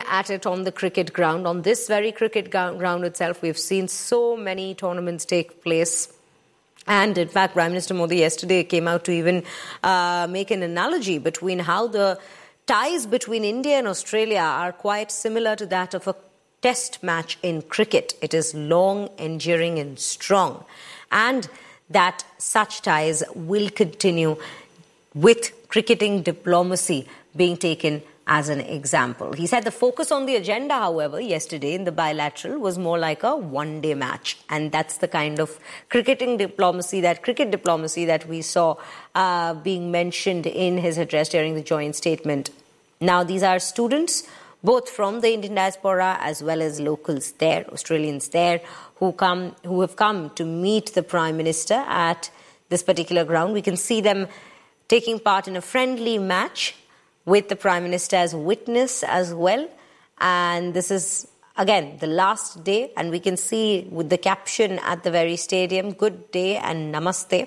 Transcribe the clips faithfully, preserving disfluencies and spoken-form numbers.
at it on the cricket ground. On this very cricket ground itself, we've seen so many tournaments take place. And in fact, Prime Minister Modi yesterday came out to even uh, make an analogy between how the ties between India and Australia are quite similar to that of a test match in cricket. It is long, enduring and strong. And that such ties will continue, with cricketing diplomacy being taken as an example. He said the focus on the agenda, however, yesterday in the bilateral was more like a one-day match. And that's the kind of cricketing diplomacy, that cricket diplomacy that we saw uh, being mentioned in his address during the joint statement. Now, these are students, both from the Indian diaspora as well as locals there, Australians there, who come, who have come to meet the Prime Minister at this particular ground. We can see them taking part in a friendly match with the Prime Minister as witness as well. And this is, again, the last day. And we can see with the caption at the very stadium, "Good day and namaste,"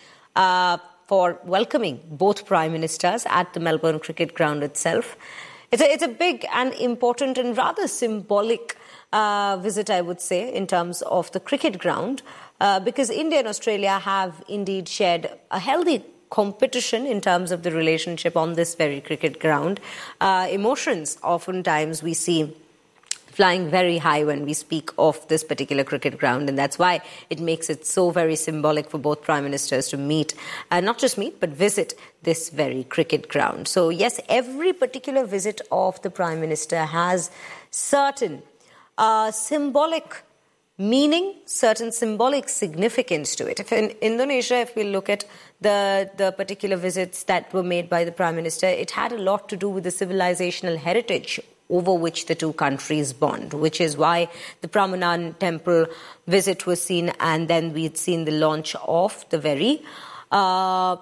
uh, for welcoming both Prime Ministers at the Melbourne Cricket Ground itself. It's a, it's a big and important and rather symbolic uh, visit, I would say, in terms of the cricket ground, uh, because India and Australia have indeed shared a healthy competition in terms of the relationship on this very cricket ground. Uh, emotions, oftentimes we see flying very high when we speak of this particular cricket ground, and that's why it makes it so very symbolic for both Prime Ministers to meet, uh, not just meet, but visit this very cricket ground. So yes, every particular visit of the Prime Minister has certain uh, symbolic meaning, certain symbolic significance to it. If in Indonesia, if we look at the, the particular visits that were made by the Prime Minister, it had a lot to do with the civilizational heritage over which the two countries bond, which is why the Prambanan Temple visit was seen, and then we'd seen the launch of the very uh,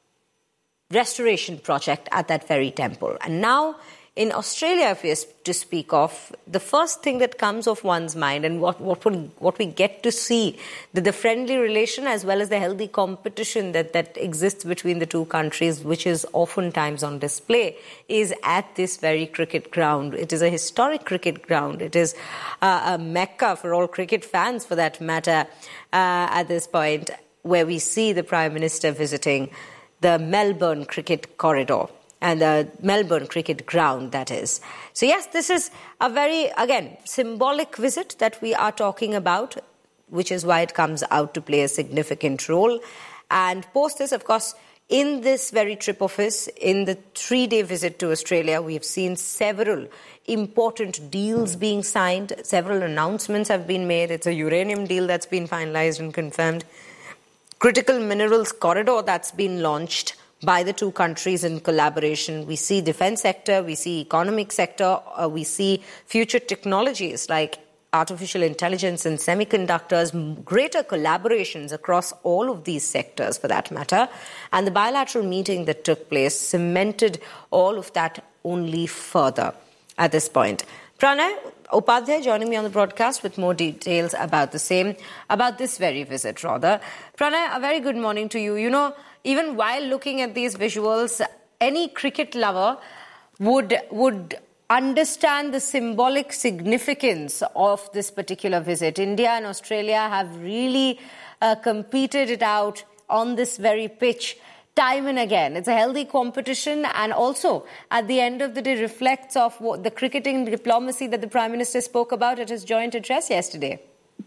restoration project at that very temple. And now, in Australia, if we are to speak of, the first thing that comes off one's mind and what what, would, what we get to see, the, the friendly relation as well as the healthy competition that, that exists between the two countries, which is oftentimes on display, is at this very cricket ground. It is a historic cricket ground. It is uh, a mecca for all cricket fans, for that matter, uh, at this point, where we see the Prime Minister visiting the Melbourne Cricket Corridor. And the Melbourne Cricket Ground, that is. So yes, this is a very, again, symbolic visit that we are talking about, which is why it comes out to play a significant role. And post this, of course, in this very trip of his, in the three-day visit to Australia, we have seen several important deals being signed. Several announcements have been made. It's a uranium deal that's been finalised and confirmed. Critical minerals corridor that's been launched by the two countries in collaboration. We see defence sector, we see economic sector, uh, we see future technologies like artificial intelligence and semiconductors, greater collaborations across all of these sectors for that matter. And the bilateral meeting that took place cemented all of that only further at this point. Pranay Upadhyay joining me on the broadcast with more details about the same, about this very visit rather. Pranay, a very good morning to you. You know, even while looking at these visuals, any cricket lover would would understand the symbolic significance of this particular visit. India and Australia have really uh, competed it out on this very pitch time and again. It's a healthy competition, and also at the end of the day reflects of what the cricketing diplomacy that the Prime Minister spoke about at his joint address yesterday.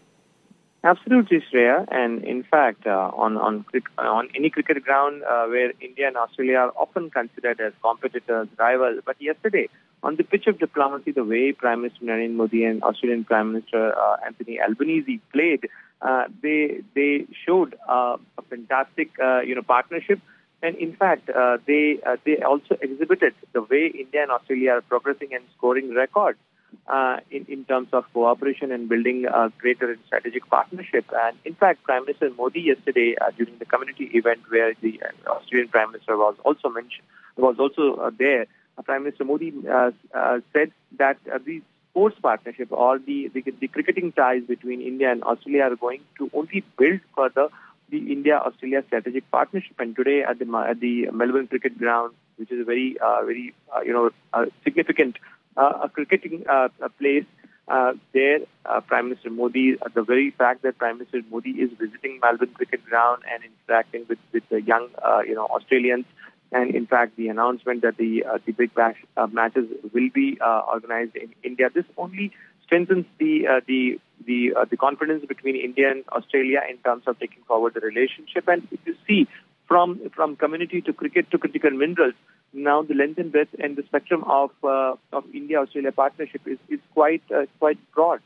Absolutely, Shreya. And in fact, uh, on on on any cricket ground uh, where India and Australia are often considered as competitors, rivals, but yesterday on the pitch of diplomacy, the way Prime Minister Narendra Modi and Australian Prime Minister uh, Anthony Albanese played, uh, they they showed uh, a fantastic uh, you know partnership. And in fact, uh, they uh, they also exhibited the way India and Australia are progressing and scoring records uh, in, in terms of cooperation and building a greater strategic partnership. And in fact, Prime Minister Modi yesterday uh, during the community event where the uh, Australian Prime Minister was also mentioned, was also uh, there, uh, Prime Minister Modi uh, uh, said that uh, these sports partnership or the, the, the cricketing ties between India and Australia are going to only build further the India-Australia strategic partnership. And today at the at the Melbourne Cricket Ground, which is a very uh, very uh, you know uh, significant uh, a cricketing uh, a place uh, there. Uh, Prime Minister Modi, uh, the very fact that Prime Minister Modi is visiting Melbourne Cricket Ground and interacting with, with the young, uh, you know, Australians, and in fact the announcement that the uh, the Big Bash uh, matches will be uh, organized in India. This only strengthens the uh, the the uh, the confidence between India and Australia in terms of taking forward the relationship. And if you see from from community to cricket to critical minerals, now the length and breadth and the spectrum of uh, of India-Australia partnership is is quite uh, quite broad.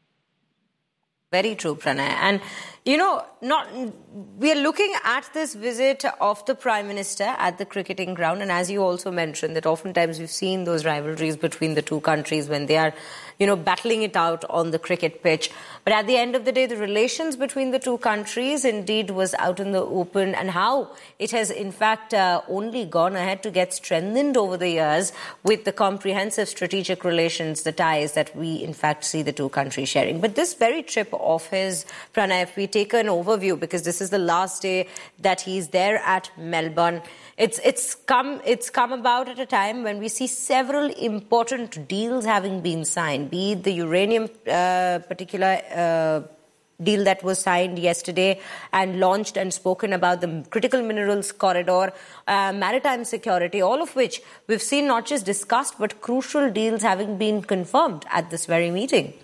Very true, Pranay. And, you know, not we are looking at this visit of the Prime Minister at the cricketing ground. And as you also mentioned, that oftentimes we've seen those rivalries between the two countries when they are, you know, battling it out on the cricket pitch. But at the end of the day, the relations between the two countries indeed was out in the open, and how it has, in fact, uh, only gone ahead to get strengthened over the years with the comprehensive strategic relations, the ties that we, in fact, see the two countries sharing. But this very trip of his, Pranay, if we take an overview, because this is the last day that he's there at Melbourne, it's it's come it's come about at a time when we see several important deals having been signed, be it the uranium uh, particular uh, deal that was signed yesterday and launched and spoken about, the critical minerals corridor, uh, maritime security, all of which we've seen not just discussed but crucial deals having been confirmed at this very meeting.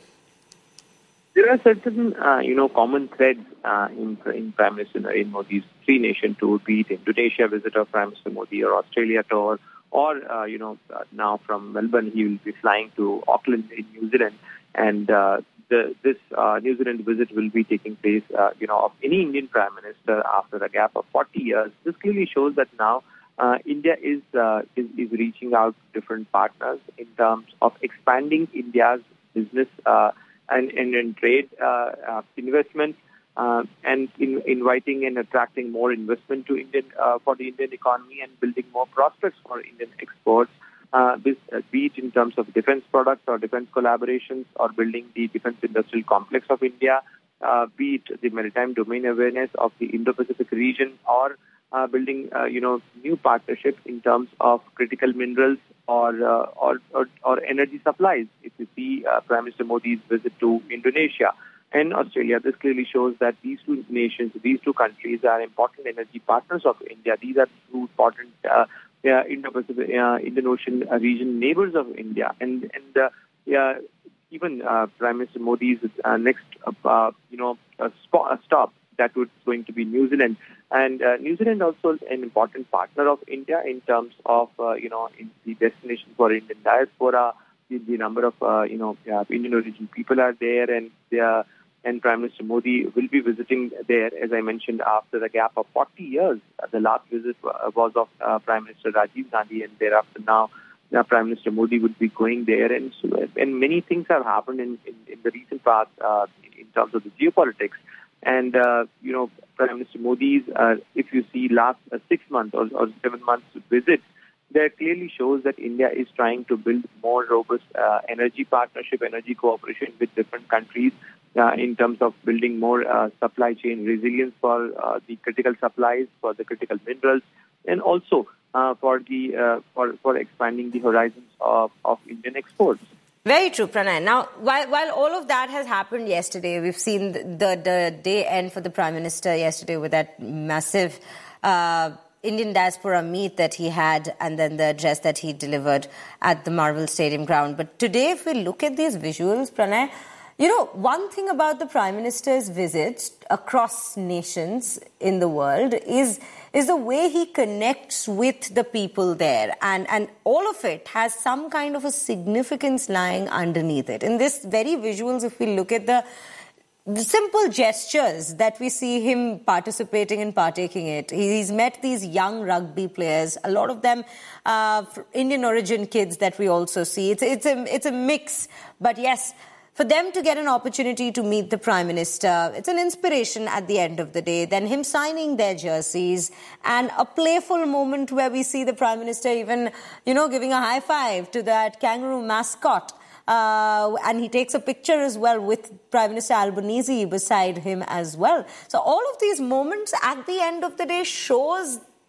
There are certain, uh, you know, common threads uh, in, in Prime Minister Narendra Modi's three-nation tour, be it Indonesia visit of Prime Minister Modi or Australia tour, or, uh, you know, uh, now from Melbourne he will be flying to Auckland in New Zealand. And uh, the, this uh, New Zealand visit will be taking place, uh, you know, of any Indian Prime Minister after a gap of forty years. This clearly shows that now uh, India is, uh, is, is reaching out to different partners in terms of expanding India's business uh And, and, and trade uh, uh, investment, uh, and in, inviting and attracting more investment to Indian uh, for the Indian economy, and building more prospects for Indian exports, uh, be, uh, be it in terms of defense products or defense collaborations, or building the defense industrial complex of India, uh, be it the maritime domain awareness of the Indo-Pacific region, or uh, building uh, you know new partnerships in terms of critical minerals, Or, uh, or or or energy supplies. If you see uh, Prime Minister Modi's visit to Indonesia and Australia, this clearly shows that these two nations, these two countries, are important energy partners of India. These are two important uh, uh, Indo-Pacific, uh, Indian Ocean region neighbors of India, and and uh, yeah, even uh, Prime Minister Modi's uh, next uh, you know uh, sp- stop that was going to be New Zealand. And uh, New Zealand also an important partner of India in terms of, uh, you know, in the destination for Indian diaspora. The, the number of, uh, you know, uh, Indian origin people are there, and they are, and Prime Minister Modi will be visiting there, as I mentioned, after a gap of forty years. Uh, the last visit was of uh, Prime Minister Rajiv Gandhi, and thereafter now uh, Prime Minister Modi would be going there. And, so, and many things have happened in, in, in the recent past uh, in terms of the geopolitics. And, uh, you know, Prime Minister Modi's, uh, if you see last uh, six months or, or seven months visits, that clearly shows that India is trying to build more robust uh, energy partnership, energy cooperation with different countries uh, in terms of building more uh, supply chain resilience for uh, the critical supplies, for the critical minerals, and also uh, for the uh, for, for expanding the horizons of, of Indian exports. Very true, Pranay. Now, while, while all of that has happened yesterday, we've seen the, the, the day end for the Prime Minister yesterday with that massive uh, Indian diaspora meet that he had, and then the address that he delivered at the Marvel Stadium ground. But today, if we look at these visuals, Pranay, you know, one thing about the Prime Minister's visit across nations in the world is is the way he connects with the people there. And, and all of it has some kind of a significance lying underneath it. In this very visuals, if we look at the The simple gestures that we see him participating and partaking in it. He's met these young rugby players, a lot of them uh, Indian origin kids that we also see. It's, it's, a, it's a mix. But yes, for them to get an opportunity to meet the Prime Minister, it's an inspiration at the end of the day. Then him signing their jerseys and a playful moment where we see the Prime Minister even, you know, giving a high five to that kangaroo mascot. Uh, and he takes a picture as well with Prime Minister Albanese beside him as well. So all of these moments at the end of the day shows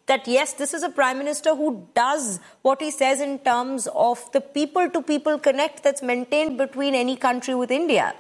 that, yes, this is a Prime Minister who does what he says in terms of the people-to-people connect that's maintained between any country with India?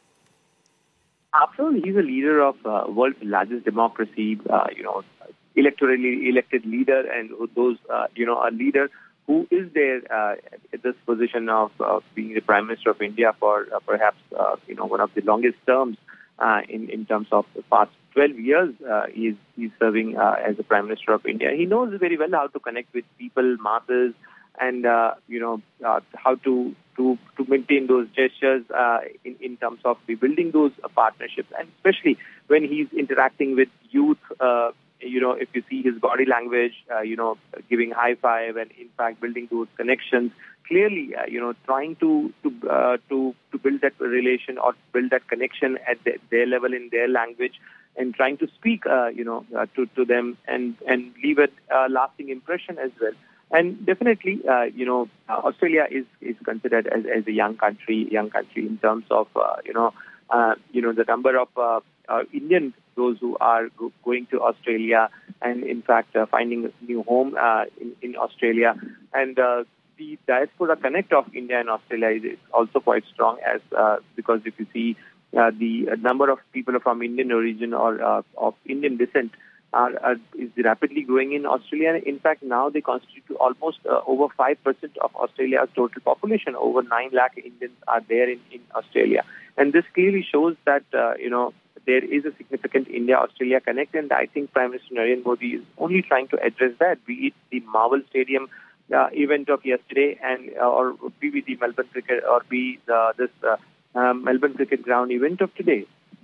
After all, he's a leader of uh, world's largest democracy, uh, you know, electorally elected leader, and those, uh, you know, a leader who is there uh, at this position of uh, being the Prime Minister of India for uh, perhaps, uh, you know, one of the longest terms uh, in, in terms of the past twelve years. Uh, he's, he's serving uh, as the Prime Minister of India. He knows very well how to connect with people, masses, and, uh, you know, uh, how to to to maintain those gestures uh, in, in terms of rebuilding those uh, partnerships. And especially when he's interacting with youth, uh, you know, if you see his body language, uh, you know, giving high five and, in fact, building those connections, clearly, uh, you know, trying to to, uh, to to build that relation or build that connection at the, their level in their language, and trying to speak, uh, you know, uh, to, to them and, and leave a uh, lasting impression as well. And definitely, uh, you know, uh, Australia is, is considered as, as a young country, young country in terms of, uh, you know, uh, you know, the number of uh, uh, Indians, those who are go- going to Australia and, in fact, uh, finding a new home uh, in, in Australia. And uh, the diaspora connect of India and Australia is, is also quite strong, as uh, because if you see uh, the number of people from Indian origin or uh, of Indian descent Are, are, is rapidly growing in Australia. In fact, now they constitute almost uh, over five percent of Australia's total population. Over nine lakh Indians are there in, in Australia. And this clearly shows that, uh, you know, there is a significant India-Australia connect. And I think Prime Minister Narendra Modi is only trying to address that, be it the Marvel Stadium uh, event of yesterday, and uh, or be it the Melbourne Cricket, or be uh, this uh, um, Melbourne Cricket Ground event of today.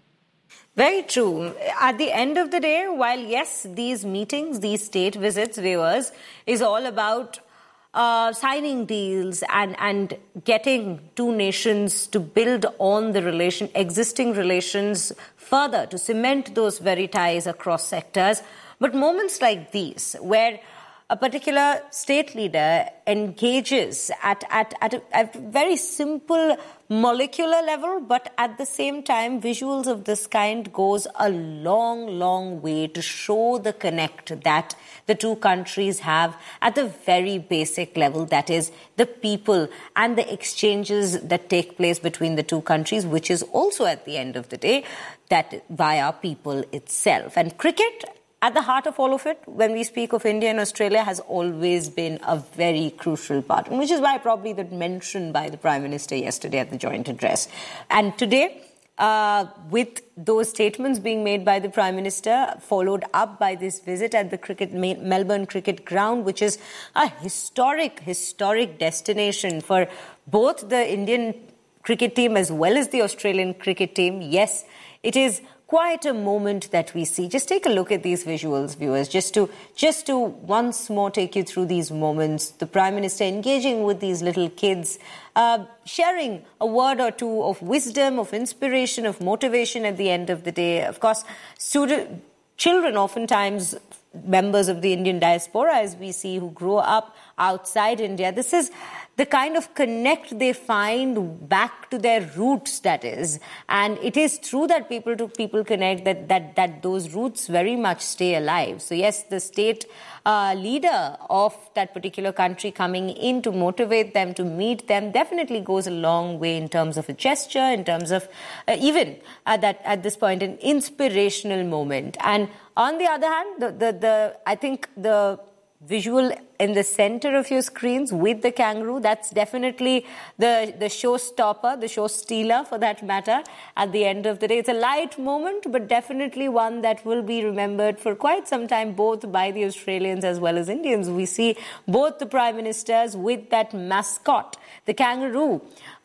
Very true. At the end of the day, while yes, these meetings, these state visits, viewers, is all about uh, signing deals and, and getting two nations to build on the relation, existing relations further, to cement those very ties across sectors. But moments like these, where a particular state leader engages at, at, at, a, at a very simple molecular level, but at the same time, visuals of this kind goes a long, long way to show the connect that the two countries have at the very basic level, that is the people and the exchanges that take place between the two countries, which is also at the end of the day that via people itself. And cricket, at the heart of all of it, when we speak of India and Australia, has always been a very crucial part, which is why probably that mentioned by the Prime Minister yesterday at the joint address. And today, uh, with those statements being made by the Prime Minister, followed up by this visit at the cricket Melbourne Cricket Ground, which is a historic, historic destination for both the Indian cricket team as well as the Australian cricket team. Yes, it is quite a moment that we see. Just take a look at these visuals, viewers, just to just to once more take you through these moments. The Prime Minister engaging with these little kids, uh, sharing a word or two of wisdom, of inspiration, of motivation at the end of the day. Of course, student, children oftentimes members of the Indian diaspora, as we see, who grow up outside India. This is the kind of connect they find back to their roots, that is. And it is through that people-to-people connect that, that, that those roots very much stay alive. So yes, the state uh, leader of that particular country coming in to motivate them, to meet them, definitely goes a long way in terms of a gesture, in terms of uh, even at, that, at this point, an inspirational moment. And on the other hand, the, the, the I think the visual in the center of your screens with the kangaroo, that's definitely the, the showstopper, the show stealer for that matter. At the end of the day, it's a light moment, but definitely one that will be remembered for quite some time, both by the Australians as well as Indians. We see both the Prime Ministers with that mascot, the kangaroo,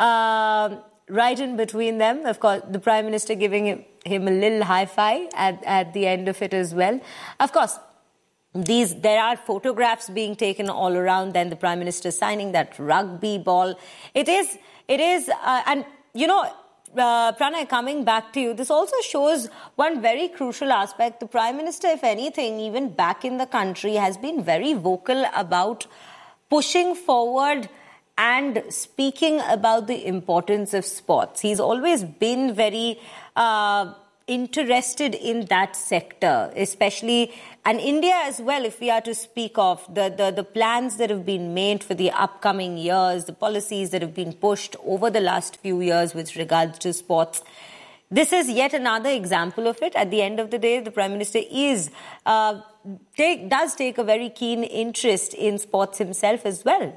uh, right in between them. Of course, the Prime Minister giving him, him a little high five at, at the end of it as well. Of course, These there are photographs being taken all around. Then the Prime Minister signing that rugby ball. It is, it is, uh, and you know, uh, Pranay, coming back to you, this also shows one very crucial aspect. The Prime Minister, if anything, even back in the country, has been very vocal about pushing forward and speaking about the importance of sports. He's always been very Uh, interested in that sector, especially, and India as well, if we are to speak of the, the, the plans that have been made for the upcoming years, the policies that have been pushed over the last few years with regards to sports. This is yet another example of it. At the end of the day, the Prime Minister is uh, take, does take a very keen interest in sports himself as well.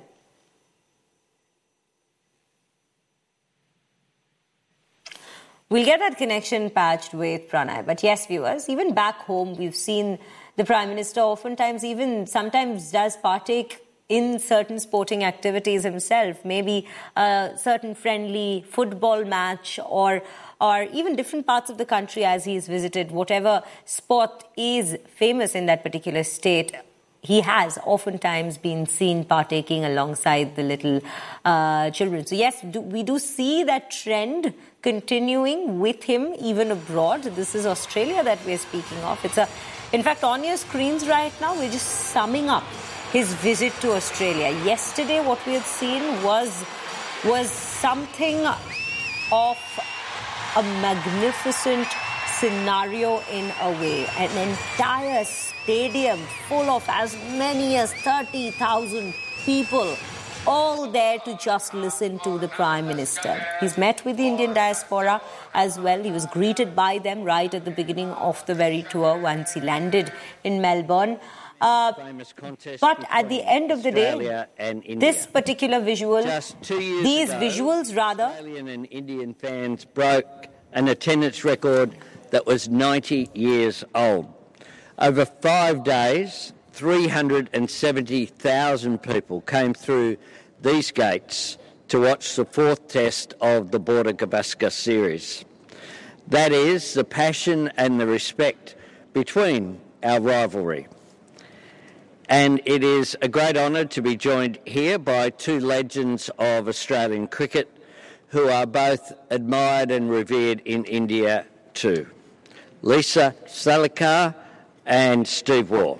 We'll get that connection patched with Pranay. But yes, viewers, even back home, we've seen the Prime Minister oftentimes even sometimes does partake in certain sporting activities himself, maybe a certain friendly football match or or even different parts of the country as he's visited. Whatever sport is famous in that particular state, he has oftentimes been seen partaking alongside the little uh, children. So yes, do, we do see that trend continuing with him even abroad. This is Australia that we're speaking of. It's a, in fact, on your screens right now, we're just summing up his visit to Australia. Yesterday, what we had seen was, was something of a magnificent scenario in a way. An entire stadium full of as many as thirty thousand people, all there to just listen to the Prime Minister. He's met with the Indian diaspora as well. He was greeted by them right at the beginning of the very tour once he landed in Melbourne. Uh, but at the end of the day, this particular visual, these ago, visuals rather... Australian and Indian fans broke an attendance record that was ninety years old. Over five days, three hundred seventy thousand people came through these gates to watch the fourth test of the Border Gavaskar series. That is the passion and the respect between our rivalry. And it is a great honour to be joined here by two legends of Australian cricket who are both admired and revered in India too. Lisa Salekar and Steve Waugh.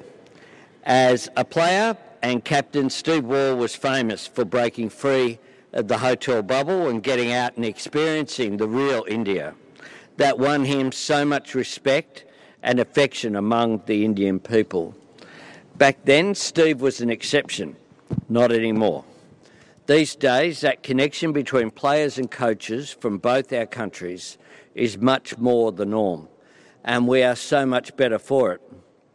As a player and captain, Steve Waugh was famous for breaking free of the hotel bubble and getting out and experiencing the real India. That won him so much respect and affection among the Indian people. Back then, Steve was an exception, not anymore. These days, that connection between players and coaches from both our countries is much more the norm, and we are so much better for it.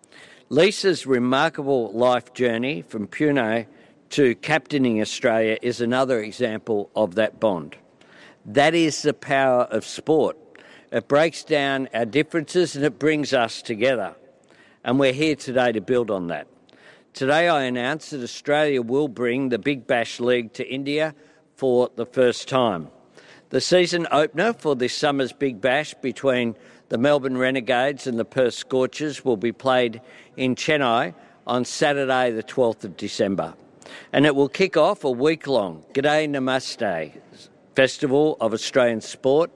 Lisa's remarkable life journey from Pune to captaining Australia is another example of that bond. That is the power of sport. It breaks down our differences and it brings us together. And we're here today to build on that. Today I announce that Australia will bring the Big Bash League to India for the first time. The season opener for this summer's Big Bash between the Melbourne Renegades and the Perth Scorchers will be played in Chennai on Saturday the twelfth of December. And it will kick off a week-long G'day Namaste festival of Australian sport,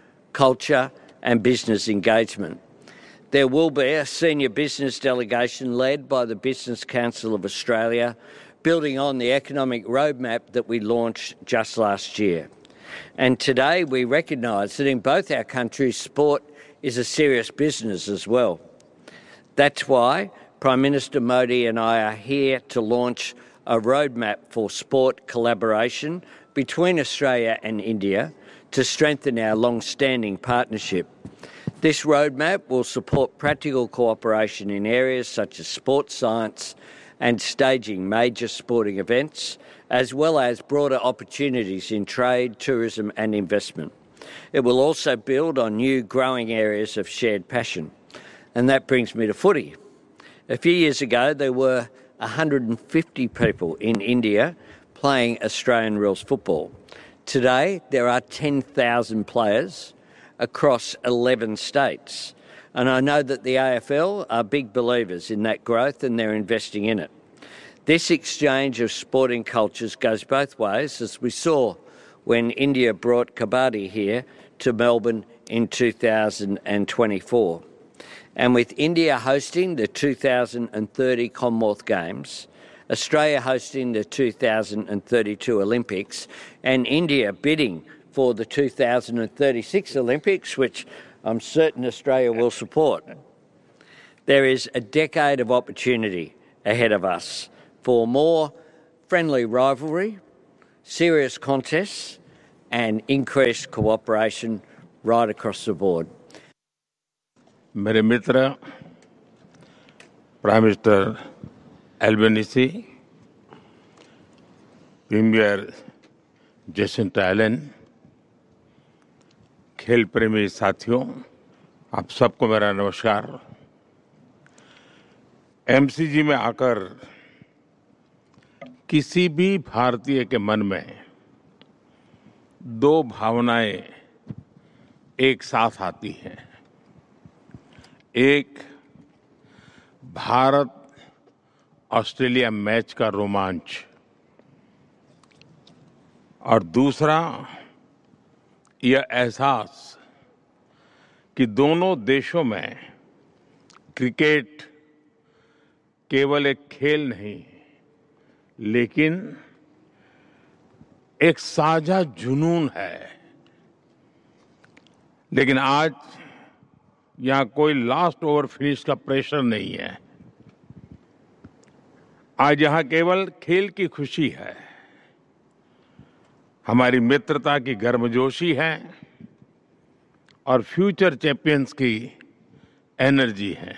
culture and business engagement. There will be a senior business delegation led by the Business Council of Australia, building on the economic roadmap that we launched just last year. And today we recognise that in both our countries, sport is a serious business as well. That's why Prime Minister Modi and I are here to launch a roadmap for sport collaboration between Australia and India to strengthen our long-standing partnership. This roadmap will support practical cooperation in areas such as sports science and staging major sporting events, as well as broader opportunities in trade, tourism and investment. It will also build on new growing areas of shared passion. And that brings me to footy. A few years ago, there were one hundred fifty people in India playing Australian rules football. Today, there are ten thousand players across eleven states. And I know that the A F L are big believers in that growth and they're investing in it. This exchange of sporting cultures goes both ways, as we saw when India brought Kabaddi here to Melbourne in two thousand twenty-four. And with India hosting the two thousand thirty Commonwealth Games, Australia hosting the two thousand thirty-two Olympics, and India bidding for the two thousand thirty-six Olympics, which I'm certain Australia will support. There is a decade of opportunity ahead of us for more friendly rivalry, serious contests and increased cooperation right across the board. मेरे मित्र prime minister Albanese, premiere Jacinta Elon, खेल प्रेमी साथियों, आप सबको मेरा नमस्कार। MCG में आकर किसी भी भारतीय के मन में दो भावनाएं एक साथ आती हैं। एक, भारत ऑस्ट्रेलिया मैच का रोमांच, और दूसरा यह एहसास कि दोनों देशों में क्रिकेट केवल एक खेल नहीं, लेकिन एक साझा जुनून है। लेकिन आज यहां कोई लास्ट ओवर फिनिश का प्रेशर नहीं है। आज यहां केवल खेल की खुशी है, हमारी मित्रता की गर्मजोशी है और फ्यूचर चैंपियंस की एनर्जी है।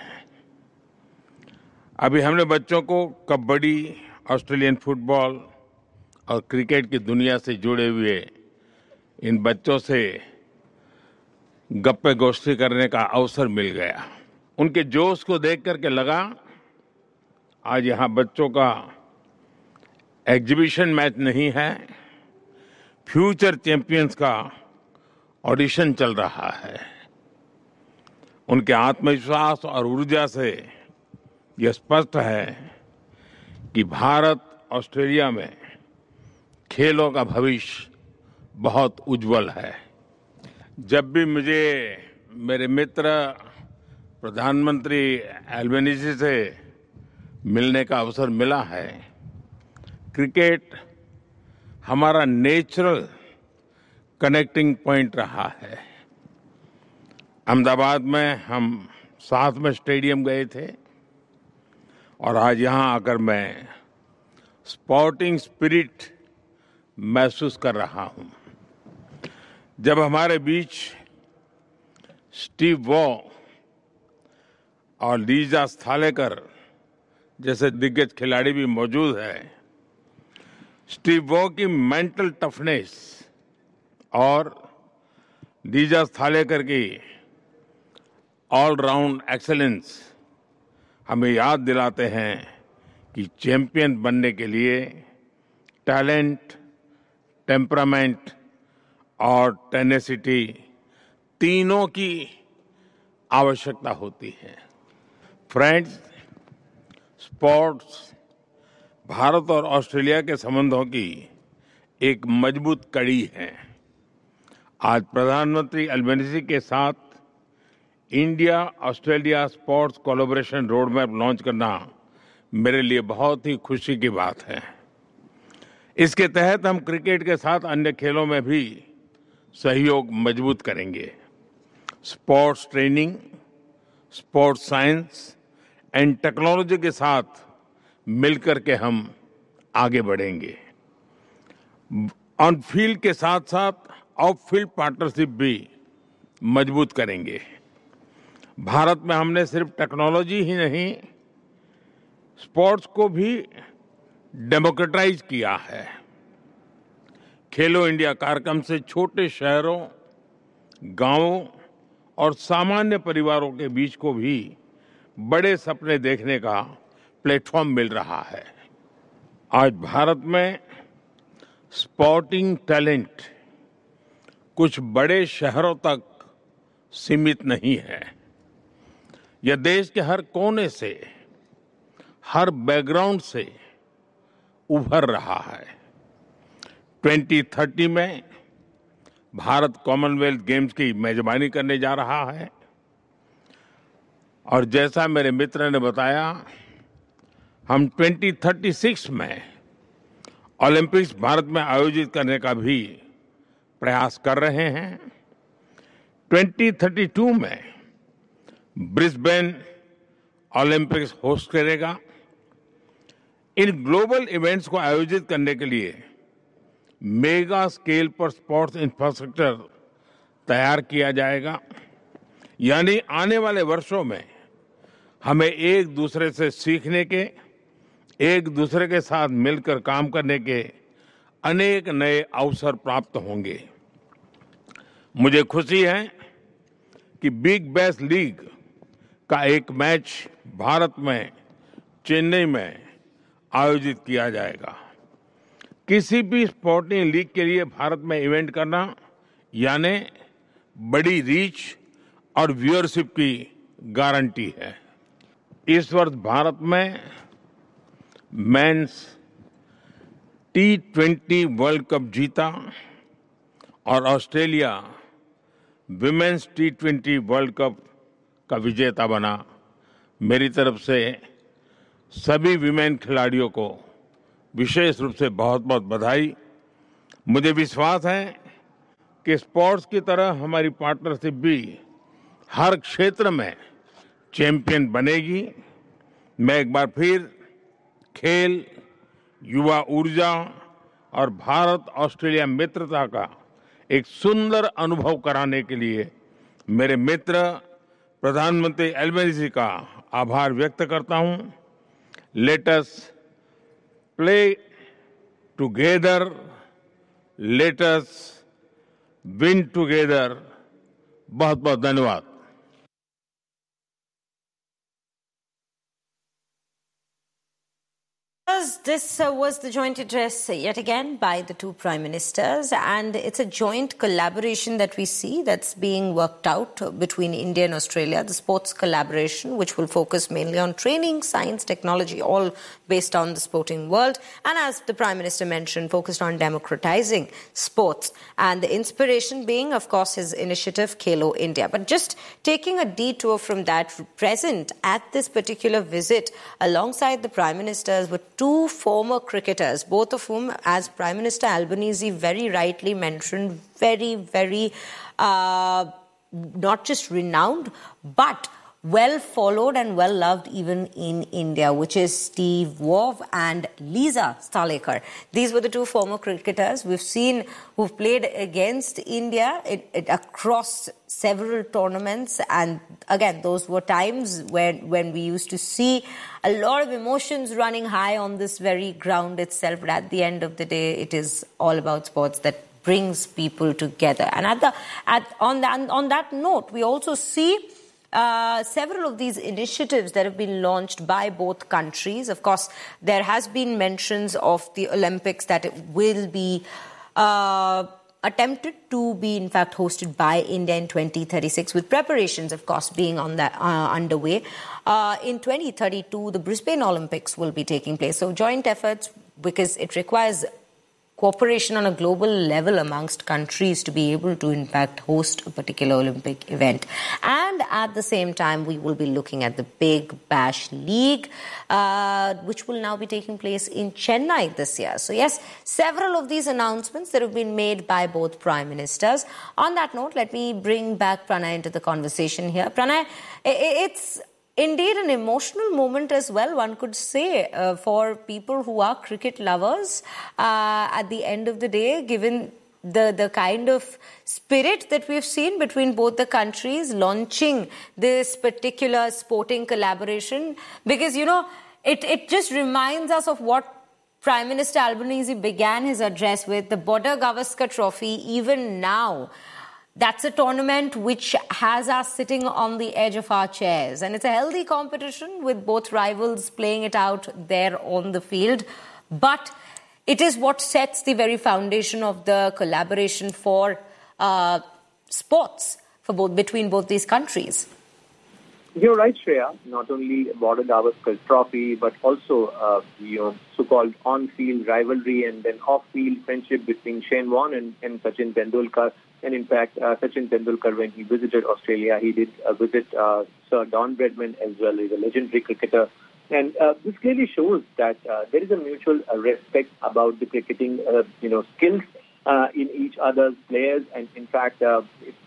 अभी हमने बच्चों को कबड्डी, ऑस्ट्रेलियन फुटबॉल और क्रिकेट की दुनिया से जुड़े हुए इन बच्चों से गप्पे गोष्ठी करने का अवसर मिल गया। उनके जोश को देख करके लगा आज यहाँ बच्चों का एग्जीबिशन मैच नहीं है, फ्यूचर चैंपियंस का ऑडिशन चल रहा है। उनके आत्मविश्वास और ऊर्जा से यह स्पष्ट है कि भारत ऑस्ट्रेलिया में खेलों का भविष्य बहुत उज्जवल है। जब भी मुझे मेरे मित्र प्रधानमंत्री एल्बनीसी से मिलने का अवसर मिला है, क्रिकेट हमारा नेचुरल कनेक्टिंग पॉइंट रहा है। अहमदाबाद में हम साथ में स्टेडियम गए थे और आज यहां आकर मैं स्पोर्टिंग स्पिरिट महसूस कर रहा हूं। जब हमारे बीच स्टीव वॉ और लीजा स्थालेकर जैसे दिग्गज खिलाड़ी भी मौजूद हैं, स्टीव वॉ की मेंटल टफनेस और लीजा स्थालेकर की ऑलराउंड एक्सेलेंस हमें याद दिलाते हैं कि चैंपियन बनने के लिए टैलेंट, टेम्परामेंट और टेनेसिटी तीनों की आवश्यकता होती है। फ्रेंड्स, स्पोर्ट्स भारत और ऑस्ट्रेलिया के संबंधों की एक मजबूत कड़ी है। आज प्रधानमंत्री एल्बनीसी के साथ India Australia sports collaboration road map launch करना मेरे लिए बहुत ही खुशी की बात है। इसके तहत हम क्रिकेट के साथ अन्य खेलों में भी सहयोग मजबूत करेंगे। Sports training, sports science and technology के साथ मिलकर के हम आगे बढ़ेंगे। ऑन फील्ड के साथ साथ ऑफ फील्ड पार्टनरशिप भी मजबूत करेंगे। भारत में हमने सिर्फ टेक्नोलॉजी ही नहीं, स्पोर्ट्स को भी डेमोक्रेटाइज किया है। खेलो इंडिया कार्यक्रम से छोटे शहरों, गांवों और सामान्य परिवारों के बीच को भी बड़े सपने देखने का प्लेटफॉर्म मिल रहा है। आज भारत में स्पोर्टिंग टैलेंट कुछ बड़े शहरों तक सीमित नहीं है। यह देश के हर कोने से, हर बैकग्राउंड से उभर रहा है। ट्वेंटी थर्टी में भारत कॉमनवेल्थ गेम्स की मेजबानी करने जा रहा है और जैसा मेरे मित्र ने बताया, हम ट्वेंटी थर्टी सिक्स में ओलंपिक्स भारत में आयोजित करने का भी प्रयास कर रहे हैं। ट्वेंटी थर्टी टू में ब्रिस्बेन ओलंपिक्स होस्ट करेगा। इन ग्लोबल इवेंट्स को आयोजित करने के लिए मेगा स्केल पर स्पोर्ट्स इंफ्रास्ट्रक्चर तैयार किया जाएगा। यानी आने वाले वर्षों में हमें एक दूसरे से सीखने के, एक दूसरे के साथ मिलकर काम करने के अनेक नए अवसर प्राप्त होंगे। मुझे खुशी है कि बिग बैश लीग का एक मैच भारत में चेन्नई में आयोजित किया जाएगा। किसी भी स्पोर्टिंग लीग के लिए भारत में इवेंट करना यानी बड़ी रीच और व्यूअरशिप की गारंटी है। इस वर्ष भारत में mains T twenty world cup जीता और Australia women's T twenty world cup का विजेता बना। मेरी तरफ से सभी विमेन खिलाड़ियों को विशेष रूप से बहुत बहुत बधाई। मुझे विश्वास है कि स्पोर्ट्स की तरह हमारी पार्टनरशिप भी हर क्षेत्र में चैंपियन बनेगी। मैं एक बार फिर खेल, युवा ऊर्जा और भारत ऑस्ट्रेलिया मित्रता का एक सुंदर अनुभव कराने के लिए मेरे मित्र प्रधानमंत्री एल्बनीज़ी का आभार व्यक्त करता हूं। Let us play together, let us win together. बहुत बहुत धन्यवाद। This uh, was the joint address uh, yet again by the two prime ministers, and it's a joint collaboration that we see that's being worked out uh, between India and Australia, the sports collaboration, which will focus mainly on training, science, technology, all based on the sporting world, and as the Prime Minister mentioned, focused on democratizing sports, and the inspiration being, of course, his initiative, Khelo India. But just taking a detour from that, present at this particular visit alongside the Prime Ministers were two former cricketers, both of whom, as Prime Minister Albanese very rightly mentioned, very, very uh, not just renowned, but well followed and well loved even in India, which is Steve Waugh and Lisa Sthalekar. These were the two former cricketers we've seen who've played against India it, it, across several tournaments. And again, those were times when, when we used to see a lot of emotions running high on this very ground itself. But at the end of the day, it is all about sports that brings people together. And at the, at, on, the, on that note, we also see Uh, several of these initiatives that have been launched by both countries. Of course, there has been mentions of the Olympics that it will be uh, attempted to be, in fact, hosted by India in twenty thirty-six, with preparations, of course, being on that uh, underway. Uh, in twenty thirty-two, the Brisbane Olympics will be taking place. So joint efforts, because it requires cooperation on a global level amongst countries to be able to, in fact, host a particular Olympic event. And at the same time, we will be looking at the Big Bash League, uh, which will now be taking place in Chennai this year. So, yes, several of these announcements that have been made by both Prime Ministers. On that note, let me bring back Pranay into the conversation here. Pranay, it's indeed an emotional moment as well, one could say, uh, for people who are cricket lovers uh, at the end of the day, given the, the kind of spirit that we've seen between both the countries launching this particular sporting collaboration. Because, you know, it, it just reminds us of what Prime Minister Albanese began his address with, the Border Gavaskar Trophy. Even now, that's a tournament which has us sitting on the edge of our chairs. And it's a healthy competition with both rivals playing it out there on the field. But it is what sets the very foundation of the collaboration for uh, sports for both between both these countries. You're right, Shreya. Not only Border Gavaskar Trophy, but also uh, you know, so-called on-field rivalry and then off-field friendship between Shane Warne and, and Sachin Tendulkar. And in fact, uh, Sachin Tendulkar, when he visited Australia, he did uh, visit uh, Sir Don Bradman as well. He's a legendary cricketer. And uh, this clearly shows that uh, there is a mutual uh, respect about the cricketing uh, you know, skills uh, in each other's players. And in fact, uh, it's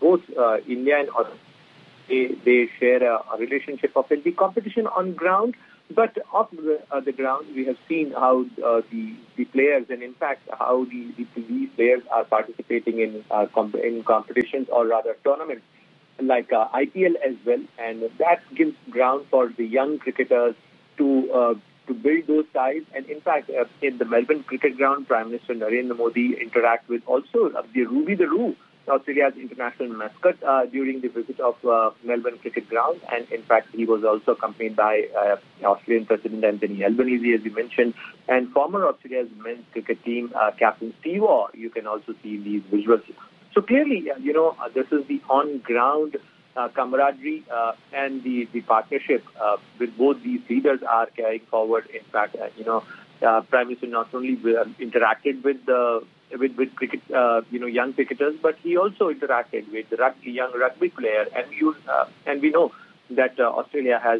both uh, India and Australia, they, they share a, a relationship of healthy competition on ground. But off the, uh, the ground, we have seen how uh, the, the players, and in fact, how the, the these players are participating in uh, comp- in competitions, or rather tournaments, like uh, I P L as well. And that gives ground for the young cricketers to uh, to build those ties. And in fact, uh, in the Melbourne Cricket Ground, Prime Minister Narendra Modi interact with also uh, the Ruby the Roo, Australia's international mascot, uh, during the visit of uh, Melbourne Cricket Ground. And in fact, he was also accompanied by uh, Australian President Anthony Albanese, as you mentioned, and former Australia's men's cricket team, uh, Captain Steve Waugh. You can also see these visuals. So clearly, uh, you know, uh, this is the on-ground uh, camaraderie uh, and the, the partnership uh, with both these leaders are carrying forward. In fact, uh, you know, uh, Prime Minister not only uh, interacted with the with with cricket, uh, you know, young cricketers, but he also interacted with the rugby, young rugby player, and we uh, and we know that uh, Australia has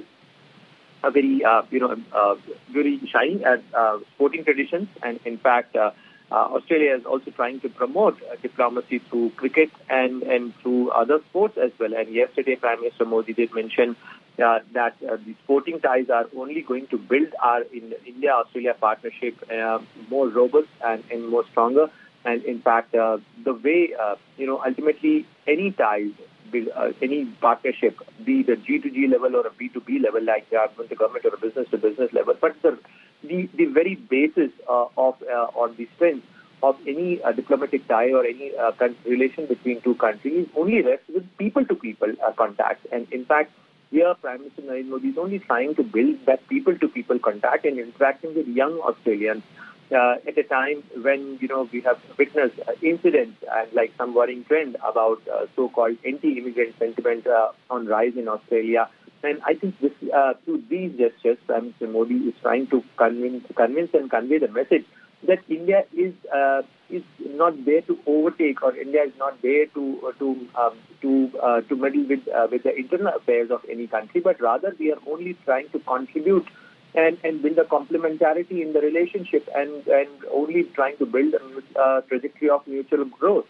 a very uh, you know uh, very shiny uh, uh, sporting traditions, and in fact, uh, uh, Australia is also trying to promote uh, diplomacy through cricket and and through other sports as well. And yesterday, Prime Minister Modi did mention Uh, that uh, the sporting ties are only going to build our in India-Australia partnership uh, more robust and, and more stronger. And in fact, uh, the way, uh, you know, ultimately any ties, uh, any partnership, be it a G to G level or a B to B level, like government to government or a business to business level, but the the, the very basis uh, of uh, or the strength of any uh, diplomatic tie or any uh, con- relation between two countries only rests with people-to-people uh, contact. And in fact, here, Prime Minister Narendra Modi is only trying to build that people-to-people contact and interacting with young Australians uh, at a time when, you know, we have witnessed uh, incidents and like some worrying trend about uh, so-called anti-immigrant sentiment uh, on rise in Australia. And I think this, uh, through these gestures, Prime Minister Modi is trying to convince, convince and convey the message that India is uh, is not there to overtake, or India is not there to uh, to um, to uh, to meddle with uh, with the internal affairs of any country, but rather we are only trying to contribute and, and build a complementarity in the relationship, and, and only trying to build a uh, trajectory of mutual growth.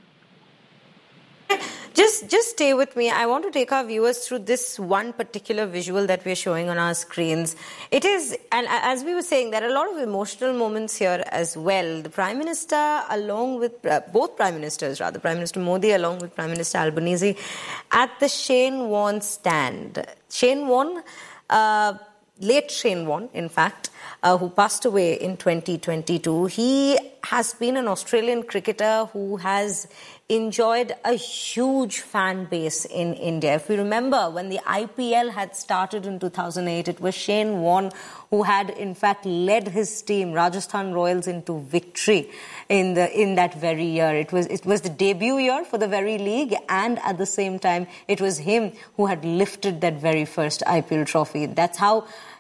Just just stay with me. I want to take our viewers through this one particular visual that we're showing on our screens. It is, and as we were saying, there are a lot of emotional moments here as well. The Prime Minister, along with, uh, both Prime Ministers rather, Prime Minister Modi along with Prime Minister Albanese, at the Shane Warne stand. Shane Warne, uh, late Shane Warne, in fact, uh, who passed away in twenty twenty-two. He has been an Australian cricketer who has enjoyed a huge fan base in India. If we remember, when the I P L had started in two thousand eight, it was Shane Warne who had, in fact, led his team, Rajasthan Royals, into victory in the in that very year. It was it was the debut year for the very league, and at the same time, it was him who had lifted that very first I P L trophy. That's how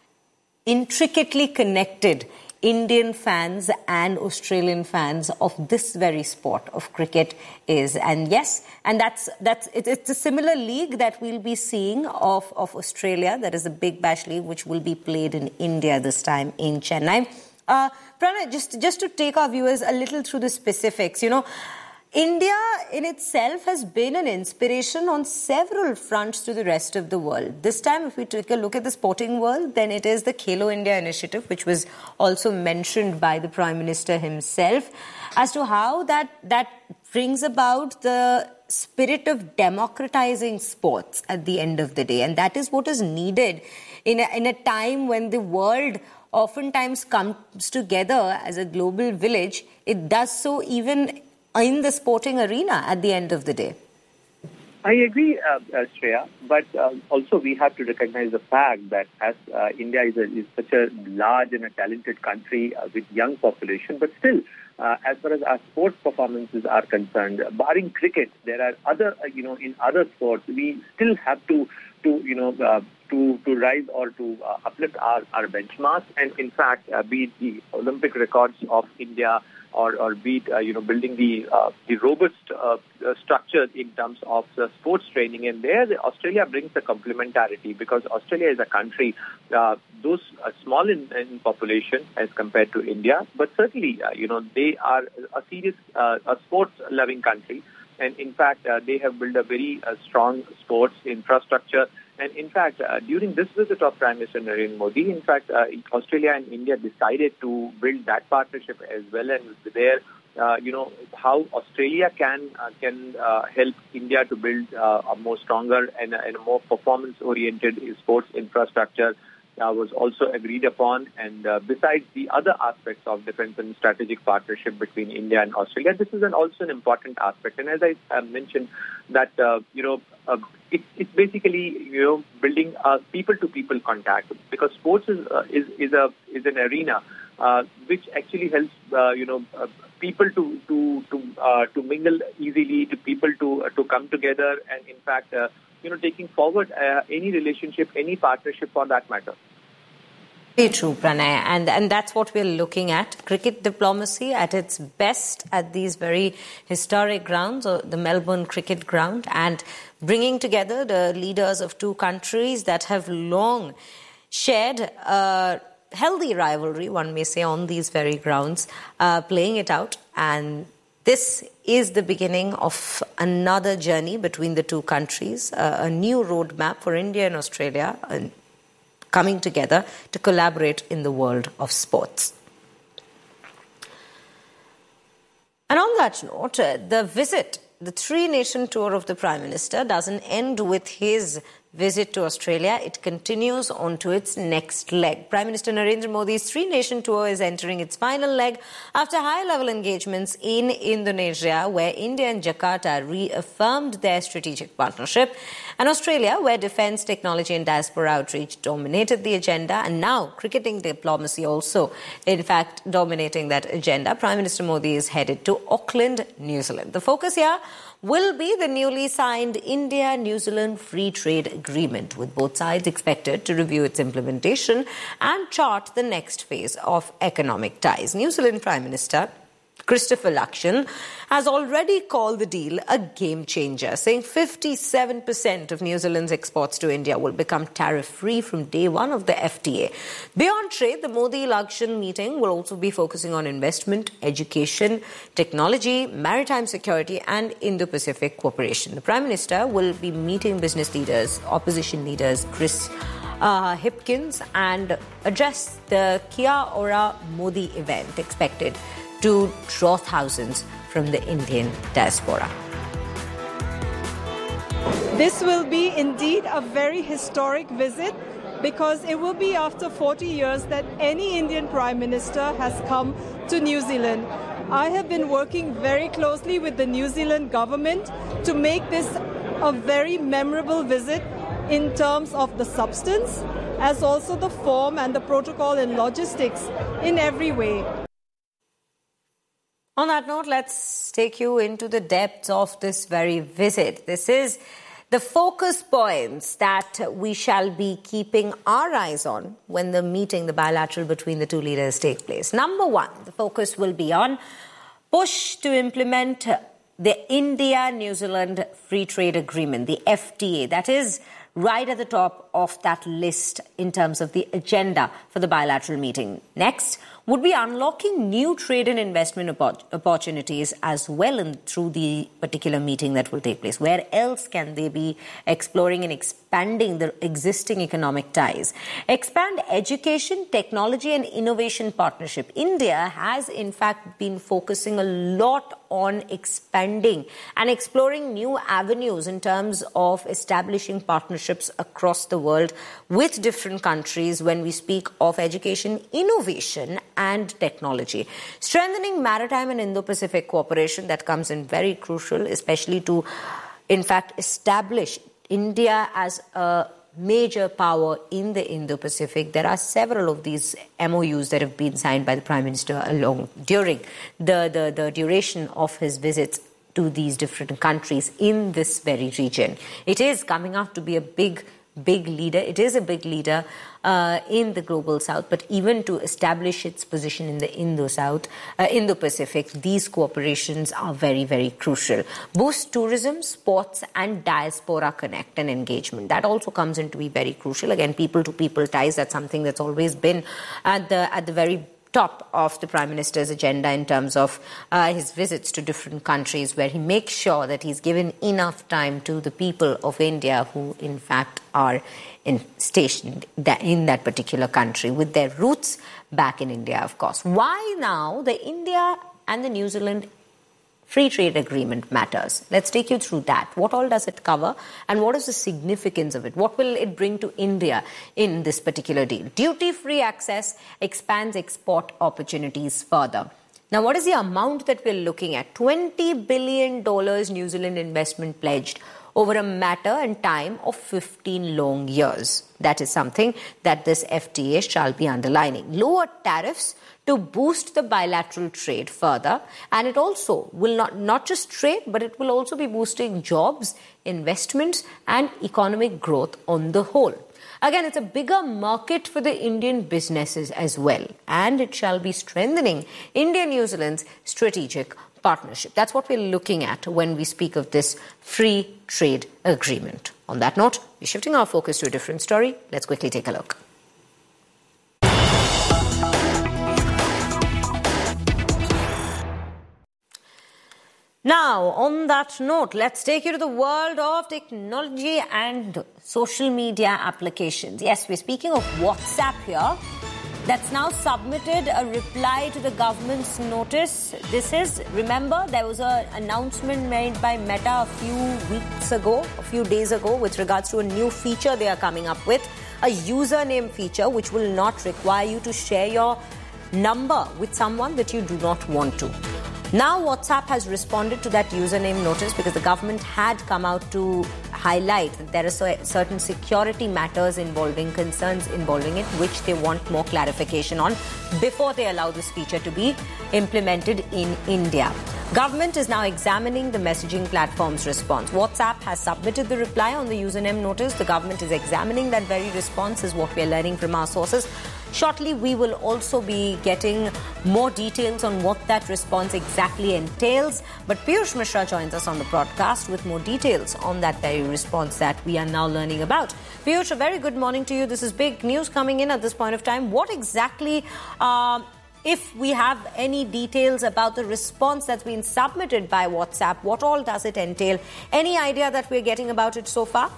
intricately connected Indian fans and Australian fans of this very sport of cricket is. And yes, and that's that's it, it's a similar league that we'll be seeing of, of Australia. That is a Big Bash League, which will be played in India this time in Chennai. Uh, Pranay, just, just to take our viewers a little through the specifics, you know, India in itself has been an inspiration on several fronts to the rest of the world. This time, if we take a look at the sporting world, then it is the Khelo India initiative, which was also mentioned by the Prime Minister himself, as to how that, that brings about the spirit of democratizing sports at the end of the day. And that is what is needed in a, in a time when the world oftentimes comes together as a global village. It does so even in the sporting arena at the end of the day. I agree, uh, uh, Shreya, but uh, also we have to recognize the fact that as uh, India is, a, is such a large and a talented country uh, with young population, but still, uh, as far as our sports performances are concerned, uh, barring cricket, there are other, uh, you know, in other sports, we still have to, to you know, uh, to to rise or to uh, uplift our, our benchmarks, and in fact, uh, be it the Olympic records of India, or, or be it, uh, you know, building the uh, the robust uh, uh, structure in terms of uh, sports training. And there, the Australia brings the complementarity, because Australia is a country, uh, those uh, small in, in population as compared to India, but certainly, uh, you know, they are a serious, uh, a sports-loving country. And in fact, uh, they have built a very uh, strong sports infrastructure. And in fact, uh, during this visit of Prime Minister Narendra Modi, in fact, uh, Australia and India decided to build that partnership as well. And there, uh, you know, how Australia can uh, can uh, help India to build uh, a more stronger and, and a more performance-oriented sports infrastructure uh, was also agreed upon. And uh, besides the other aspects of defense and strategic partnership between India and Australia, this is an, also an important aspect. And as I uh, mentioned, that, uh, you know, uh, it, it's basically, you know, building a people-to-people contact, because sports is, uh, is, is, a, is an arena uh, which actually helps, uh, you know, uh, people to to to uh, to mingle easily, to people to uh, to come together, and in fact, uh, you know, taking forward uh, any relationship, any partnership for that matter. Very true, Pranay, and and that's what we're looking at. Cricket diplomacy at its best at these very historic grounds, or the Melbourne Cricket Ground, and bringing together the leaders of two countries that have long shared a healthy rivalry, one may say, on these very grounds, uh, playing it out. And this is the beginning of another journey between the two countries, uh, a new roadmap for India and Australia, uh, coming together to collaborate in the world of sports. And on that note, uh, the visit, the three-nation tour of the Prime Minister doesn't end with his visit to Australia. It continues on to its next leg. Prime Minister Narendra Modi's three-nation tour is entering its final leg after high-level engagements in Indonesia, where India and Jakarta reaffirmed their strategic partnership, and Australia, where defence, technology and diaspora outreach dominated the agenda, and now cricketing diplomacy also, in fact, dominating that agenda. Prime Minister Modi is headed to Auckland, New Zealand. The focus here will be the newly signed India-New Zealand Free Trade Agreement, with both sides expected to review its implementation and chart the next phase of economic ties. New Zealand Prime Minister Christopher Luxon has already called the deal a game changer, saying fifty-seven percent of New Zealand's exports to India will become tariff-free from day one of the F T A. Beyond trade, the Modi-Luxon meeting will also be focusing on investment, education, technology, maritime security and Indo-Pacific cooperation. The Prime Minister will be meeting business leaders, opposition leaders, Chris uh, Hipkins, and address the Kia Ora Modi event expected to draw thousands from the Indian diaspora. This will be indeed a very historic visit, because it will be after forty years that any Indian Prime Minister has come to New Zealand. I have been working very closely with the New Zealand government to make this a very memorable visit in terms of the substance, as also the form and the protocol and logistics in every way. On that note, let's take you into the depths of this very visit. This is the focus points that we shall be keeping our eyes on when the meeting, the bilateral between the two leaders, take place. Number one, the focus will be on push to implement the India-New Zealand Free Trade Agreement, the F T A. That is right at the top of that list in terms of the agenda for the bilateral meeting. Next would be unlocking new trade and investment opportunities as well in, through the particular meeting that will take place. Where else can they be exploring and expanding the existing economic ties? Expand education, technology and innovation partnership. India has in fact been focusing a lot on expanding and exploring new avenues in terms of establishing partnerships across the world with different countries when we speak of education, innovation and technology. Strengthening maritime and Indo-Pacific cooperation, that comes in very crucial, especially to, in fact, establish India as a major power in the Indo-Pacific. There are several of these M O Us that have been signed by the Prime Minister along during the, the, the duration of his visits to these different countries in this very region. It is coming out to be a big big leader. It is a big leader uh, in the global south, but even to establish its position in the Indo-South, uh, Indo-Pacific, these cooperations are very, very crucial. Boost tourism, sports and diaspora connect and engagement. That also comes in to be very crucial. Again, people-to-people ties, that's something that's always been at the, at the very top of the Prime Minister's agenda in terms of uh, his visits to different countries, where he makes sure that he's given enough time to the people of India who, in fact, are in, stationed in that particular country with their roots back in India, of course. Why now the India and the New Zealand Free Trade Agreement matters? Let's take you through that. What all does it cover and what is the significance of it? What will it bring to India in this particular deal? Duty-free access expands export opportunities further. Now, what is the amount that we're looking at? twenty billion dollars New Zealand investment pledged over a matter and time of fifteen long years. That is something that this F T A shall be underlining. Lower tariffs to boost the bilateral trade further, and it also will not, not just trade, but it will also be boosting jobs, investments and economic growth on the whole. Again, it's a bigger market for the Indian businesses as well, and it shall be strengthening India-New Zealand's strategic partnership. That's what we're looking at when we speak of this free trade agreement. On that note, we're shifting our focus to a different story. Let's quickly take a look. Now, on that note, let's take you to the world of technology and social media applications. Yes, we're speaking of WhatsApp here. That's now submitted a reply to the government's notice. This is, remember, there was an announcement made by Meta a few weeks ago, a few days ago, with regards to a new feature they are coming up with, a username feature which will not require you to share your number with someone that you do not want to. Now WhatsApp has responded to that username notice because the government had come out to highlight that there are certain security matters involving, concerns involving it, which they want more clarification on before they allow this feature to be implemented in India. Government is now examining the messaging platform's response. WhatsApp has submitted the reply on the username notice. The government is examining that very response, is what we are learning from our sources. Shortly, we will also be getting more details on what that response exactly entails. But Piyush Mishra joins us on the broadcast with more details on that very response that we are now learning about. Piyush, a very good morning to you. This is big news coming in at this point of time. What exactly, uh, if we have any details about the response that's been submitted by WhatsApp, what all does it entail? Any idea that we're getting about it so far?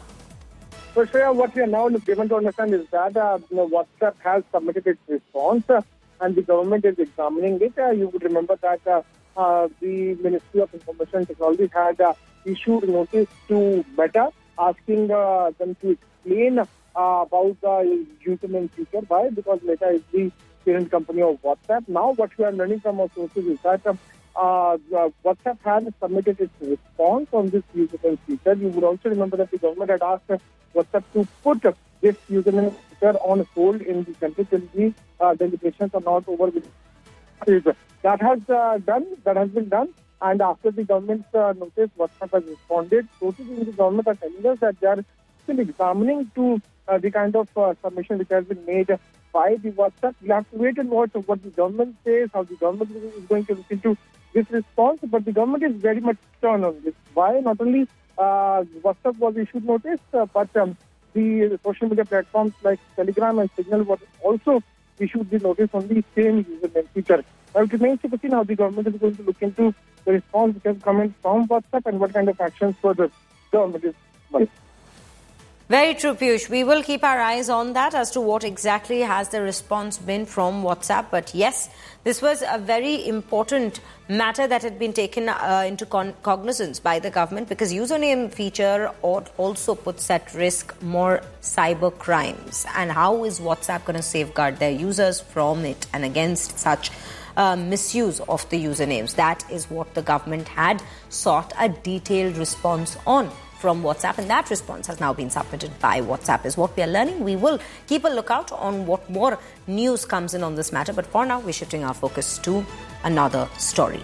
So, Shreya, what we are now given to understand is that uh, you know, WhatsApp has submitted its response uh, and the government is examining it. Uh, you would remember that uh, uh, the Ministry of Information and Technology had uh, issued notice to Meta asking uh, them to explain uh, about the username feature. Why? Because Meta is the parent company of WhatsApp. Now, what we are learning from our sources is that uh, uh, WhatsApp has submitted its response on this username feature. You would also remember that the government had asked uh, WhatsApp to put this username feature on hold in the country till the uh, deliberations are not over. With that has uh, done. That has been done. And after the government's uh, notice, WhatsApp has responded. Sources in the government are telling us that they are still examining to uh, the kind of uh, submission which has been made by the WhatsApp. We have to wait and watch what the government says, how the government is going to look into this response. But the government is very much stern on this. Why? Not only Uh, WhatsApp was issued notice, uh, but um, the social media platforms like Telegram and Signal were also issued the notice on the same username feature. Now it remains to be seen how the government is going to look into the response which has come in from WhatsApp and what kind of actions further government is taking. Very true, Piyush. We will keep our eyes on that as to what exactly has the response been from WhatsApp. But yes, this was a very important matter that had been taken uh, into con- cognizance by the government, because username feature also puts at risk more cyber crimes. And how is WhatsApp going to safeguard their users from it and against such uh, misuse of the usernames? That is what the government had sought a detailed response on from WhatsApp, and that response has now been submitted by WhatsApp, is what we are learning. We will keep a lookout on what more news comes in on this matter, but for now we're shifting our focus to another story.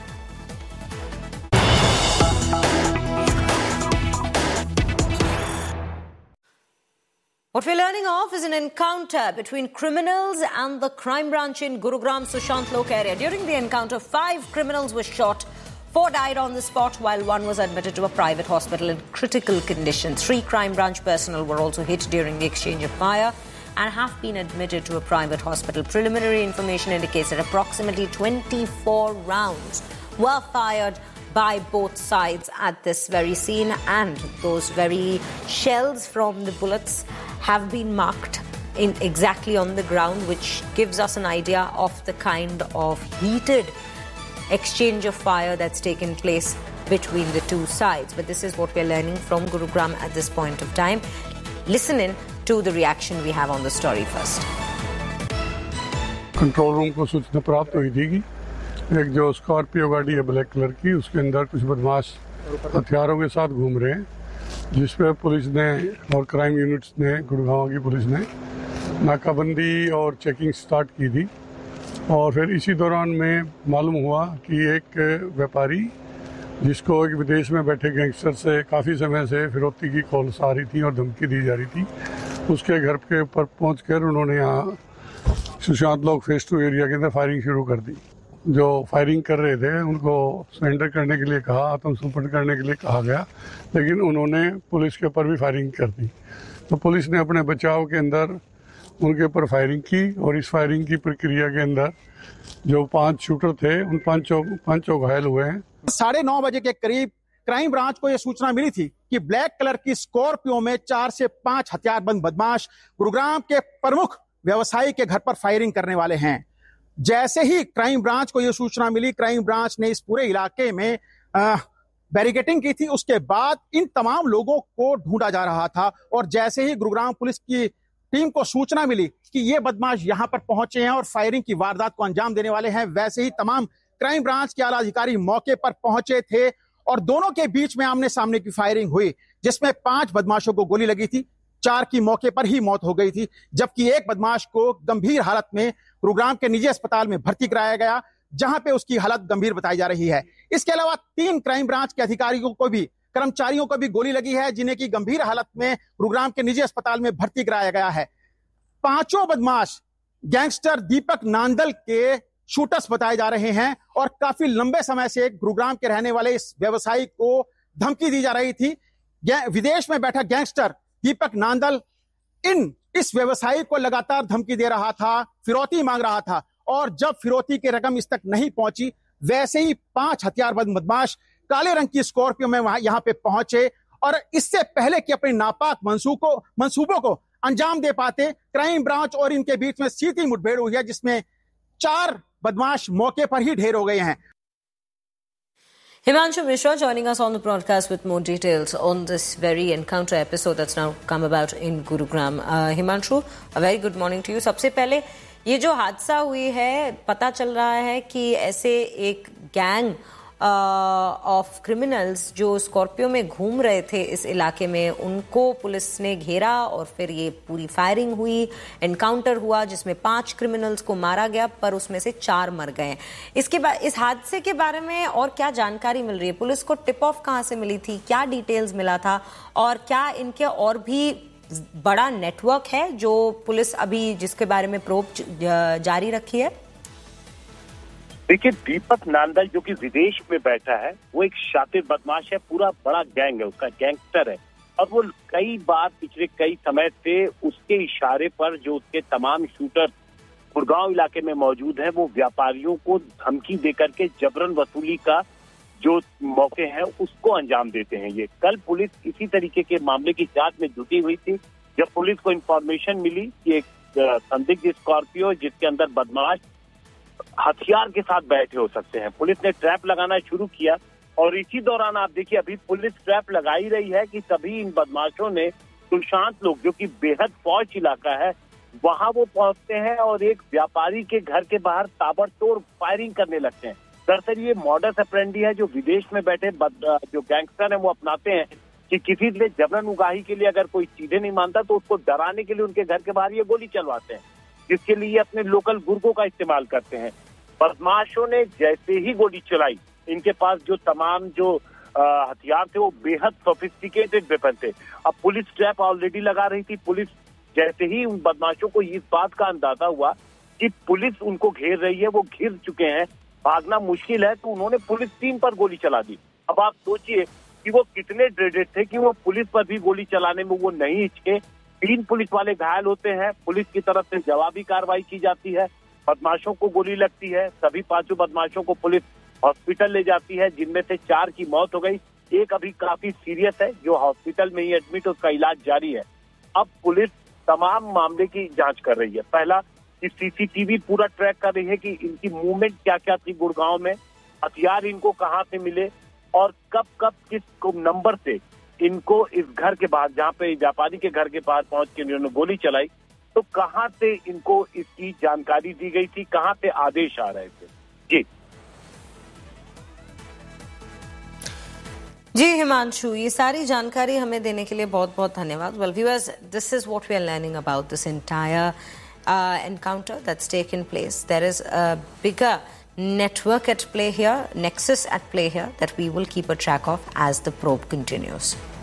What we're learning of is an encounter between criminals and the crime branch in Gurugram Sushant Lok area. During the encounter, five criminals were shot. Four died on the spot, while one was admitted to a private hospital in critical condition. Three crime branch personnel were also hit during the exchange of fire. and have been admitted to a private hospital. Preliminary information indicates that approximately twenty-four rounds were fired by both sides at this very scene, and those very shells from the bullets have been marked in exactly on the ground, which gives us an idea of the kind of heated exchange of fire that's taken place between the two sides. But this is what we're learning from Gurugram at this point of time. Listen in to the reaction we have on the story first. Control room को सूचना प्राप्त हुई थी कि एक जो Scorpio गाड़ी है ब्लैक कलर की, उसके अंदर कुछ बदमाश हथियारों के साथ घूम रहे हैं, जिस पे पुलिस ने और क्राइम यूनिट्स ने, गुड़गांव की पुलिस ने नाकाबंदी और चेकिंग स्टार्ट की थी। और फिर इसी दौरान में मालूम हुआ कि एक व्यापारी जिसको एक विदेश में बैठे गैंगस्टर से काफ़ी समय से फिरौती की कॉल्स आ रही थी और धमकी दी जा रही थी, उसके घर के ऊपर पहुंचकर उन्होंने यहाँ सुशांत लोक फेस टू एरिया के अंदर फायरिंग शुरू कर दी। जो फायरिंग कर रहे थे उनको सरेंडर करने के लिए कहा, आत्मसमर्पण करने के लिए कहा गया, लेकिन उन्होंने पुलिस के ऊपर भी फायरिंग कर दी। तो पुलिस ने अपने बचाव के अंदर उनके ऊपर फायरिंग की और इस फायरिंग की प्रक्रिया के अंदर जो पांच शूटर थे उन पांचों पांचों घायल हुए हैं। साढ़े नौ बजे के करीब क्राइम ब्रांच को यह सूचना मिली थी कि ब्लैक कलर की स्कॉर्पियो में चार से पांच हथियारबंद बदमाश गुरुग्राम के प्रमुख व्यवसायी के घर पर फायरिंग करने वाले हैं। जैसे ही क्राइम ब्रांच को यह सूचना मिली, क्राइम ब्रांच ने इस पूरे इलाके में बैरिकेडिंग की थी। उसके बाद इन तमाम लोगों को ढूंढा जा रहा था और जैसे ही गुरुग्राम पुलिस की टीम को सूचना मिली कि ये बदमाश यहां पर पहुंचे हैं और फायरिंग की वारदात को अंजाम देने वाले हैं, वैसे ही तमाम क्राइम ब्रांच के आला अधिकारी मौके पर पहुंचे थे और दोनों के बीच में आमने सामने की फायरिंग हुई, जिसमें पांच बदमाशों को गोली लगी थी, चार की मौके पर ही मौत हो गई थी, जबकि एक बदमाश को गंभीर हालत में गुरुग्राम के निजी अस्पताल में भर्ती कराया गया, जहां पे उसकी हालत गंभीर बताई जा रही है। इसके अलावा तीन क्राइम ब्रांच के अधिकारियों को भी, कर्मचारियों को भी गोली लगी है, जिन्हें की गंभीर हालत में गुरुग्राम के निजी अस्पताल में भर्ती कराया गया है। पांचों बदमाश गैंगस्टर दीपक नांदल के शूटर्स बताए जा रहे हैं और काफी लंबे समय से गुरुग्राम के रहने वाले इस व्यवसायी को धमकी दी जा रही थी। विदेश में बैठा गैंगस्टर दीपक नांदल इन इस व्यवसायी को लगातार धमकी दे रहा था, फिरौती मांग रहा था और जब फिरौती की रकम इस तक नहीं पहुंची, वैसे ही पांच हथियारबंद बदमाश काले रंग की स्कॉर्पियो में वहां यहां पे पहुंचे और इससे पहले कि अपने नापाक मंसूबों मंसूबों को अंजाम दे पाते, क्राइम ब्रांच और इनके बीच में सीधी मुठभेड़ हुई है, जिसमें चार बदमाश मौके पर ही ढेर हो गए हैं। Himanshu Mishra joining us on the broadcast with more details on this very encounter episode that's now come about in Gurugram. Uh, Himanshu, a very good morning to you. सबसे पहले ये जो हादसा हुई है, पता चल रहा है कि ऐसे एक गैंग ऑफ क्रिमिनल्स जो स्कॉर्पियो में घूम रहे थे इस इलाके में, उनको पुलिस ने घेरा और फिर ये पूरी फायरिंग हुई, एनकाउंटर हुआ जिसमें पांच क्रिमिनल्स को मारा गया, पर उसमें से चार मर गए। इसके बाद इस हादसे के बारे में और क्या जानकारी मिल रही है? पुलिस को टिप ऑफ कहां से मिली थी, क्या डिटेल्स मिला था और क्या इनके और भी बड़ा नेटवर्क है जो पुलिस अभी जिसके बारे में प्रोब जारी रखी है? देखिए, दीपक नांदल जो कि विदेश में बैठा है, वो एक शातिर बदमाश है, पूरा बड़ा गैंग है, उसका गैंगस्टर है और वो कई बार पिछले कई समय से उसके इशारे पर जो उसके तमाम शूटर गुड़गांव इलाके में मौजूद हैं, वो व्यापारियों को धमकी देकर के जबरन वसूली का जो मौके हैं उसको अंजाम देते हैं। ये कल पुलिस इसी तरीके के मामले की जांच में जुटी हुई थी, जब पुलिस को इंफॉर्मेशन मिली कि एक संदिग्ध स्कॉर्पियो जिसके अंदर बदमाश हथियार के साथ बैठे हो सकते हैं, पुलिस ने ट्रैप लगाना शुरू किया और इसी दौरान आप देखिए अभी पुलिस ट्रैप लगा ही रही है कि तभी इन बदमाशों ने सुशांत लोग जो कि बेहद फौज इलाका है वहां वो पहुंचते हैं और एक व्यापारी के घर के बाहर ताबड़तोड़ फायरिंग करने लगते हैं। दरअसल ये मॉडस ऑपरेंडी है जो विदेश में बैठे जो गैंगस्टर हैं वो अपनाते हैं कि किसी से जबरन उगाही के लिए अगर कोई चीजें नहीं मानता तो उसको डराने के लिए उनके घर के बाहर ये गोली चलवाते हैं, जिसके लिए अपने लोकल गुर्गों का इस्तेमाल करते हैं। बदमाशों ने जैसे ही गोली चलाई, इनके पास जो तमाम जो हथियार थे वो बेहद सोफिस्टिकेटेड वेपन थे। अब पुलिस ट्रैप ऑलरेडी लगा रही थी। पुलिस जैसे ही उन बदमाशों को इस बात का अंदाजा हुआ कि पुलिस उनको घेर रही है, वो घिर चुके हैं, भागना मुश्किल है, तो उन्होंने पुलिस टीम पर गोली चला दी। अब आप सोचिए कि वो कितने ड्रेडेड थे कि वो पुलिस पर भी गोली चलाने में वो नहीं हिचके तीन पुलिस वाले घायल होते हैं। पुलिस की तरफ से जवाबी कार्रवाई की जाती है, बदमाशों को गोली लगती है। सभी पांचों बदमाशों को पुलिस हॉस्पिटल ले जाती है, जिनमें से चार की मौत हो गई। एक अभी काफी सीरियस है, जो हॉस्पिटल में ही एडमिट, उसका इलाज जारी है। अब पुलिस तमाम मामले की जांच कर रही है। पहला कि सीसीटीवी पूरा ट्रैक कर रही है कि इनकी मूवमेंट क्या क्या थी गुड़गांव में, हथियार इनको कहाँ से मिले और कब कब किस नंबर से इनको इस घर के बाहर, जहाँ पे व्यापारी के घर के पास पहुंच के इन्होंने गोली चलाई, तो कहाँ से इनको इसकी जानकारी दी गई थी, कहाँ से आदेश आ रहे थे। जी जी हिमांशु, ये सारी जानकारी हमें देने के लिए बहुत बहुत धन्यवाद। Well viewers, this is what we are learning about this entire encounter that's taken place. There is a bigger network at play here, nexus at play here, that we will keep a track of as the probe continues.